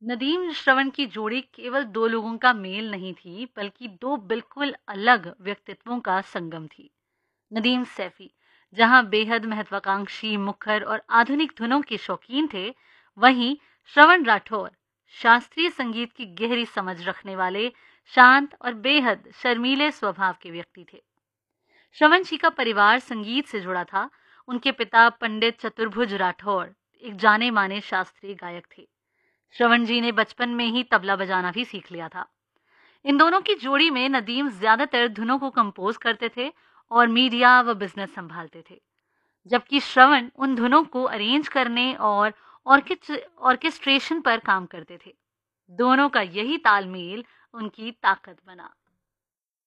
नदीम श्रवण की जोड़ी केवल दो लोगों का मेल नहीं थी, बल्कि दो बिल्कुल अलग व्यक्तित्वों का संगम थी। नदीम सैफी जहां बेहद महत्वाकांक्षी, मुखर और आधुनिक धुनों के शौकीन थे, वहीं श्रवण राठौर शास्त्रीय संगीत की गहरी समझ रखने वाले, शांत और बेहद शर्मीले स्वभाव के व्यक्ति थे। श्रवण जी का परिवार संगीत से जुड़ा था। उनके पिता पंडित चतुर्भुज राठौर एक जाने माने शास्त्रीय गायक थे। श्रवण जी ने बचपन में ही तबला बजाना भी सीख लिया था। इन दोनों की जोड़ी में नदीम ज्यादातर धुनों को कंपोज करते थे और मीडिया व बिजनेस संभालते थे, जबकि श्रवण उन धुनों को अरेंज करने और ऑर्केस्ट्रेशन पर काम करते थे। दोनों का यही तालमेल उनकी ताकत बना।